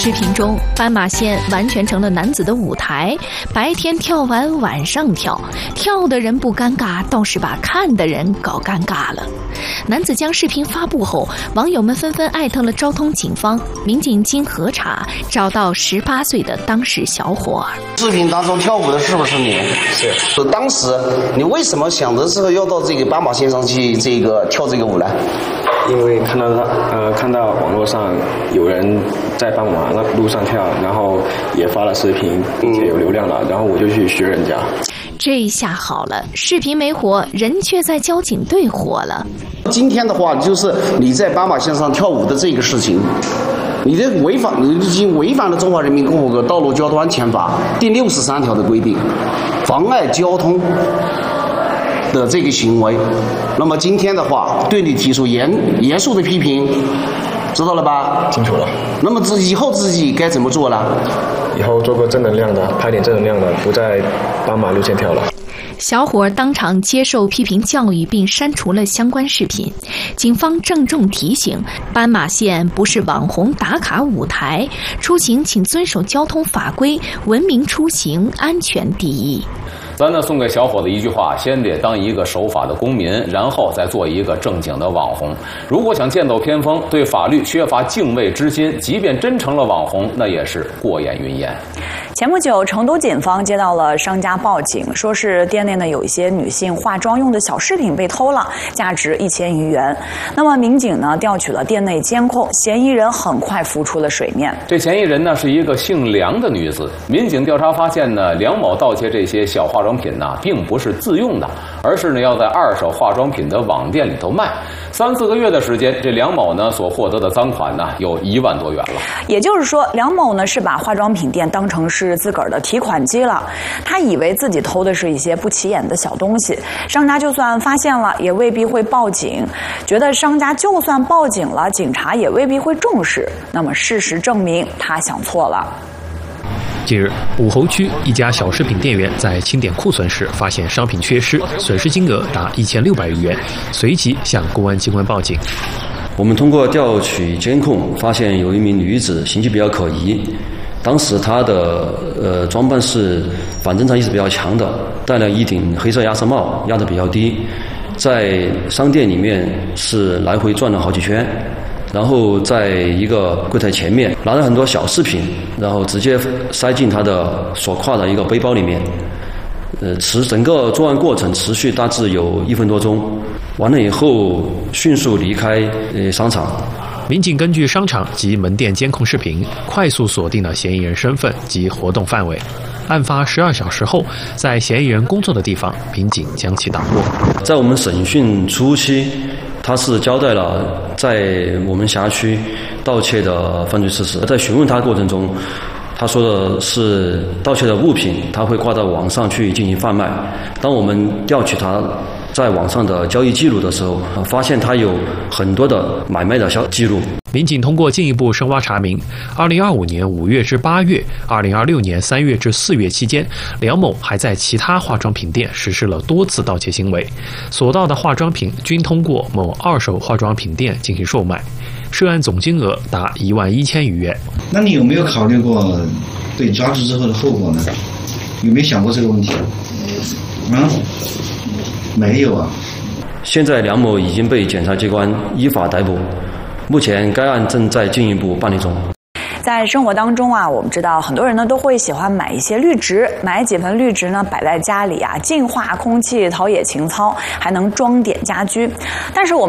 视频中，斑马线完全成了男子的舞台，白天跳完晚上跳，跳的人不尴尬，倒是把看的人搞尴尬了。男子将视频发布后，网友们纷纷艾特了昭通警方。民警经核查，找到18岁的当事小伙儿。 视频当中跳舞的是不是你？是。当时你为什么想的时候要到这个斑马线上去跳这个舞呢？ 因为看到网络上有人在斑马路上跳，然后也发了视频，并且有流量了，然后我就去学人家。 这下好了，视频没火，人却在交警队火了。 今天的话，就是你在斑马线上跳舞的这个事情，你已经违反了《中华人民共和国道路交通安全法》第63条的规定，妨碍交通的这个行为。那么今天的话，对你提出严肃的批评，知道了吧？ 清楚了。 那么以后自己该怎么做了？ 以后做个正能量的，拍点正能量的，不在斑马路线跳了。 小伙当场接受批评教育，并删除了相关视频。警方郑重提醒：斑马线不是网红打卡舞台，出行请遵守交通法规，文明出行，安全第一。 咱呢送给小伙子一句话：先得当一个守法的公民，然后再做一个正经的网红。如果想剑走偏锋，对法律缺乏敬畏之心，即便真成了网红，那也是过眼云烟。 前不久，成都警方接到了商家报警，说是店内呢有一些女性化妆用的小饰品被偷了，价值1000余元。那么民警呢调取了店内监控，嫌疑人很快浮出了水面。 这嫌疑人呢是一个姓梁的女子。民警调查发现呢，梁某盗窃这些小化妆品呢，并不是自用的，而是呢要在二手化妆品的网店里头卖。3、4个月的时间，这梁某呢所获得的赃款呢有1万多元了。 也就是说，梁某呢是把化妆品店当成是自个儿的提款机了。他以为自己偷的是一些不起眼的小东西，商家就算发现了，也未必会报警。觉得商家就算报警了，警察也未必会重视。那么事实证明，他想错了。 近日，武侯区一家小饰品店员在清点库存时发现商品缺失，损失金额达1600余元，随即向公安机关报警。 我们通过调取监控，发现有一名女子行迹比较可疑。当时她的装扮是反侦查意识比较强的，戴了一顶黑色鸭舌帽，压得比较低，在商店里面是来回转了好几圈。然后在一个柜台前面拿了很多小饰品，然后直接塞进他的所挎的一个背包里面。整个作案过程持续大致有1分多钟，完了以后迅速离开商场。 民警根据商场及门店监控视频，快速锁定了嫌疑人身份及活动范围。案发12小时后，在嫌疑人工作的地方，民警将其打获。 在我们审讯初期，他是交代了在我们辖区盗窃的犯罪事实。在询问他过程中，他说的是盗窃的物品他会挂到网上去进行贩卖。当我们调取他在网上的交易记录的时候，发现他有很多的买卖的记录。 民警通过进一步深挖查明，2025年5月至8月、2026年3月至4月期间，梁某还在其他化妆品店实施了多次盗窃行为，所盗的化妆品均通过某二手化妆品店进行售卖，涉案总金额达11000余元。 那你有没有考虑过被抓住之后的后果呢？有没有想过这个问题？没有啊。 现在梁某已经被检察机关依法逮捕，目前该案正在进一步办理中。 在生活当中啊，我们知道很多人呢都会喜欢买一些绿植，买几盆绿植呢摆在家里啊，净化空气，陶冶情操，还能装点家居。但是我们